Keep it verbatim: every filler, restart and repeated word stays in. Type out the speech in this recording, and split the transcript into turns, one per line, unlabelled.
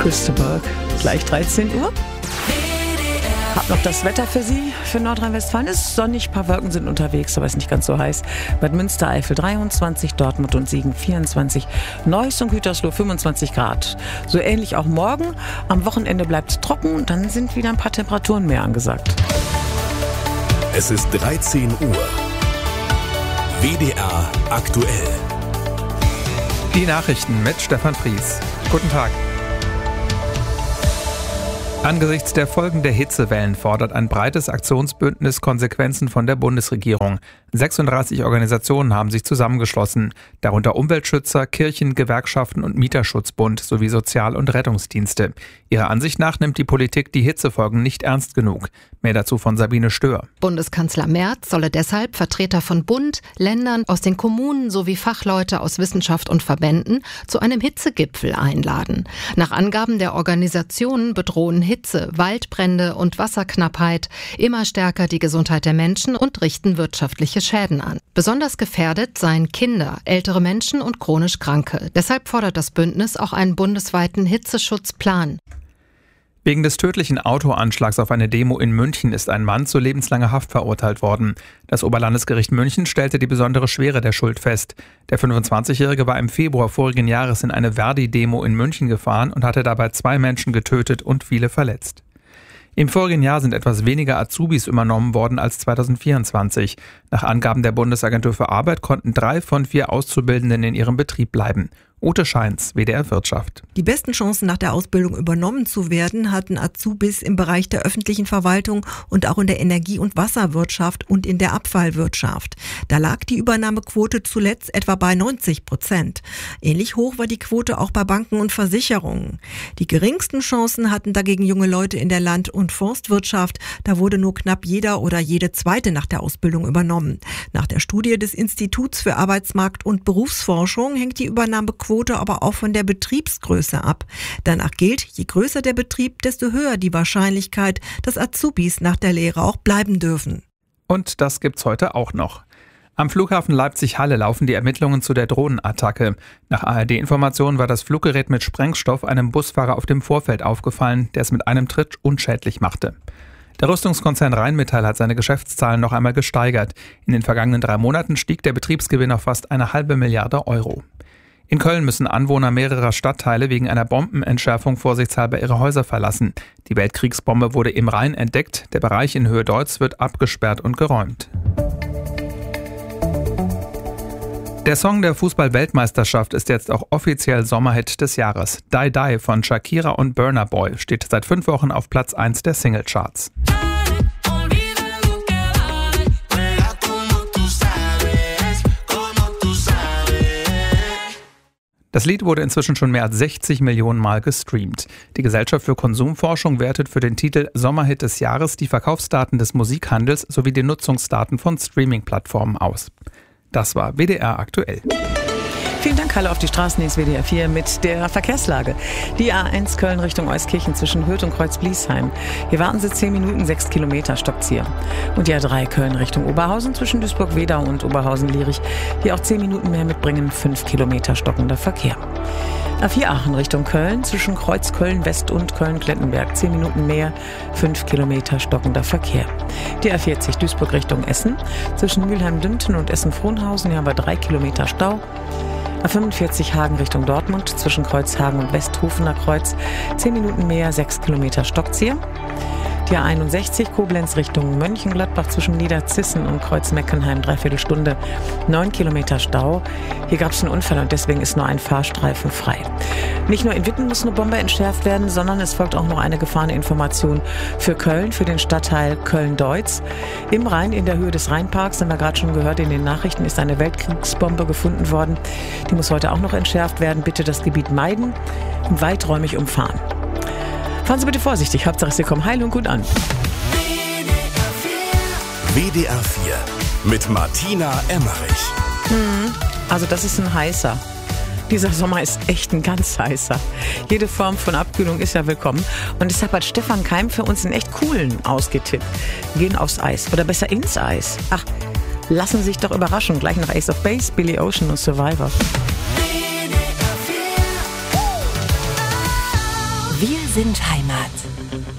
Küsteberg. Gleich dreizehn Uhr. Hab noch das Wetter für Sie. Für Nordrhein-Westfalen ist sonnig, ein paar Wolken sind unterwegs, aber ist nicht ganz so heiß. Bad Münstereifel dreiundzwanzig, Dortmund und Siegen vierundzwanzig, Neuss und Gütersloh fünfundzwanzig Grad. So ähnlich auch morgen. Am Wochenende bleibt es trocken und dann sind wieder ein paar Temperaturen mehr angesagt.
Es ist dreizehn Uhr. W D R aktuell.
Die Nachrichten mit Stefan Fries. Guten Tag. Angesichts der Folgen der Hitzewellen fordert ein breites Aktionsbündnis Konsequenzen von der Bundesregierung. sechsunddreißig Organisationen haben sich zusammengeschlossen, darunter Umweltschützer, Kirchen, Gewerkschaften und Mieterschutzbund sowie Sozial- und Rettungsdienste. Ihrer Ansicht nach nimmt die Politik die Hitzefolgen nicht ernst genug. Mehr dazu von Sabine Stör.
Bundeskanzler Merz solle deshalb Vertreter von Bund, Ländern, aus den Kommunen sowie Fachleute aus Wissenschaft und Verbänden zu einem Hitzegipfel einladen. Nach Angaben der Organisationen bedrohen Hitze, Waldbrände und Wasserknappheit immer stärker die Gesundheit der Menschen und richten wirtschaftliche Schäden an. Besonders gefährdet seien Kinder, ältere Menschen und chronisch Kranke. Deshalb fordert das Bündnis auch einen bundesweiten Hitzeschutzplan.
Wegen des tödlichen Autoanschlags auf eine Demo in München ist ein Mann zu lebenslanger Haft verurteilt worden. Das Oberlandesgericht München stellte die besondere Schwere der Schuld fest. Der fünfundzwanzigjährige war im Februar vorigen Jahres in eine Verdi-Demo in München gefahren und hatte dabei zwei Menschen getötet und viele verletzt. Im vorigen Jahr sind etwas weniger Azubis übernommen worden als zweitausendvierundzwanzig. Nach Angaben der Bundesagentur für Arbeit konnten drei von vier Auszubildenden in ihrem Betrieb bleiben. Ute Scheins, W D R Wirtschaft.
Die besten Chancen, nach der Ausbildung übernommen zu werden, hatten Azubis im Bereich der öffentlichen Verwaltung und auch in der Energie- und Wasserwirtschaft und in der Abfallwirtschaft. Da lag die Übernahmequote zuletzt etwa bei neunzig Prozent. Ähnlich hoch war die Quote auch bei Banken und Versicherungen. Die geringsten Chancen hatten dagegen junge Leute in der Land- und Forstwirtschaft. Da wurde nur knapp jeder oder jede zweite nach der Ausbildung übernommen. Nach der Studie des Instituts für Arbeitsmarkt- und Berufsforschung hängt die Übernahmequote aber auch von der Betriebsgröße ab. Danach gilt, je größer der Betrieb, desto höher die Wahrscheinlichkeit, dass Azubis nach der Lehre auch bleiben dürfen.
Und das gibt's heute auch noch. Am Flughafen Leipzig-Halle laufen die Ermittlungen zu der Drohnenattacke. Nach A R D-Informationen war das Fluggerät mit Sprengstoff einem Busfahrer auf dem Vorfeld aufgefallen, der es mit einem Tritt unschädlich machte. Der Rüstungskonzern Rheinmetall hat seine Geschäftszahlen noch einmal gesteigert. In den vergangenen drei Monaten stieg der Betriebsgewinn auf fast eine halbe Milliarde Euro. In Köln müssen Anwohner mehrerer Stadtteile wegen einer Bombenentschärfung vorsichtshalber ihre Häuser verlassen. Die Weltkriegsbombe wurde im Rhein entdeckt. Der Bereich in Höhe Deutz wird abgesperrt und geräumt. Der Song der Fußball-Weltmeisterschaft ist jetzt auch offiziell Sommerhit des Jahres. Die Die von Shakira und Burna Boy steht seit fünf Wochen auf Platz eins der Singlecharts. Das Lied wurde inzwischen schon mehr als sechzig Millionen Mal gestreamt. Die Gesellschaft für Konsumforschung wertet für den Titel Sommerhit des Jahres die Verkaufsdaten des Musikhandels sowie die Nutzungsdaten von Streaming-Plattformen aus. Das war W D R aktuell.
Vielen Dank, Halle auf die Straßen, ins W D R vier mit der Verkehrslage. Die A eins Köln Richtung Euskirchen zwischen Hürth und Kreuz-Bliesheim. Hier warten Sie zehn Minuten, sechs Kilometer stoppt hier. Und die A drei Köln Richtung Oberhausen zwischen Duisburg-Wedau und Oberhausen-Lierich. Hier auch zehn Minuten mehr mitbringen, fünf Kilometer stockender Verkehr. A vier Aachen Richtung Köln zwischen Kreuz Köln-West und Köln-Klettenberg. zehn Minuten mehr, fünf Kilometer stockender Verkehr. Die A vierzig Duisburg Richtung Essen zwischen Mülheim-Dünten und Essen-Frohnhausen. Hier haben wir drei Kilometer Stau. A fünfundvierzig Hagen Richtung Dortmund zwischen Kreuzhagen und Westhofener Kreuz. zehn Minuten mehr, sechs Kilometer stockt's hier. Die A einundsechzig Koblenz Richtung Mönchengladbach zwischen Niederzissen und Kreuz-Meckenheim, dreiviertel Stunde, neun Kilometer Stau. Hier gab es einen Unfall und deswegen ist nur ein Fahrstreifen frei. Nicht nur in Witten muss eine Bombe entschärft werden, sondern es folgt auch noch eine Gefahreninformation für Köln, für den Stadtteil Köln-Deutz. Im Rhein, in der Höhe des Rheinparks, haben wir gerade schon gehört, in den Nachrichten ist eine Weltkriegsbombe gefunden worden. Die muss heute auch noch entschärft werden. Bitte das Gebiet meiden und weiträumig umfahren. Fahren Sie bitte vorsichtig, Hauptsache Sie kommen heil und gut an.
W D R vier mit Martina Emmerich.
Hm, also das ist ein heißer. Dieser Sommer ist echt ein ganz heißer. Jede Form von Abkühlung ist ja willkommen. Und deshalb hat Stefan Keim für uns einen echt coolen ausgetippt. Wir gehen aufs Eis oder besser ins Eis. Ach, lassen Sie sich doch überraschen. Gleich nach Ace of Base, Billy Ocean und Survivor.
Wir sind Heimat.